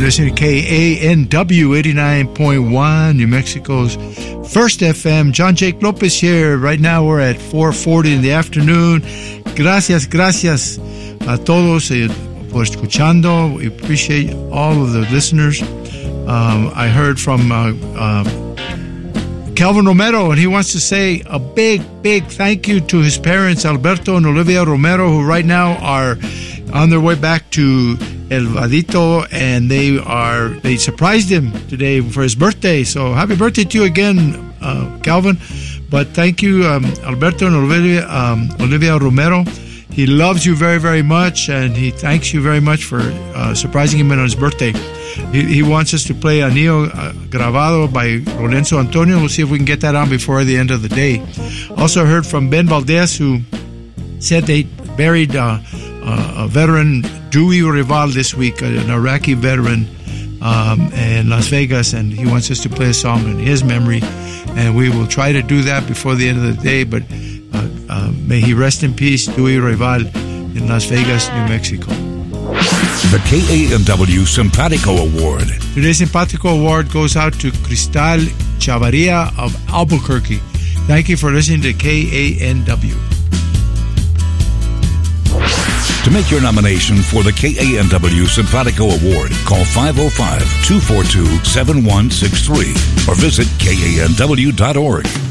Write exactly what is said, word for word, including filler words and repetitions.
listening to K A N W eighty-nine point one, New Mexico's first F M. John Jake Lopez here. Right now we're at four forty in the afternoon. Gracias, gracias a todos eh, por escuchando. We appreciate all of the listeners. Um, I heard from uh, uh, Calvin Romero, and he wants to say a big, big thank you to his parents, Alberto and Olivia Romero, who right now are on their way back to El Vadito, and they are they surprised him today for his birthday. So happy birthday to you again, uh, Calvin. But thank you, um, Alberto and Olivia, um, Olivia Romero. He loves you very, very much, and he thanks you very much for uh, surprising him on his birthday. He, he wants us to play Anillo uh, Grabado by Lorenzo Antonio. We'll see if we can get that on before the end of the day. Also heard from Ben Valdez, who said they buried uh, uh, a veteran, Dewey Rival, this week, an Iraqi veteran um, in Las Vegas, and he wants us to play a song in his memory, and we will try to do that before the end of the day, but uh, uh, may he rest in peace, Dewey Rival, in Las Vegas, New Mexico. The K A N W Simpatico Award. Today's Simpatico Award goes out to Cristal Chavarria of Albuquerque. Thank you for listening to K A N W. To make your nomination for the K A N W Simpatico Award, call five oh five, two four two, seven one six three or visit K A N W dot org.